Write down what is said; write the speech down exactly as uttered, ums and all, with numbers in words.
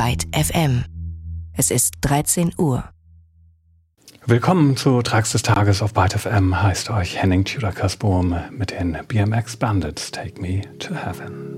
Byte F M. Es ist dreizehn Uhr. Willkommen zu Tracks des Tages auf Byte F M. Heißt euch Henning Tudor-Kasbohm mit den B M X Bandits Take Me to Heaven.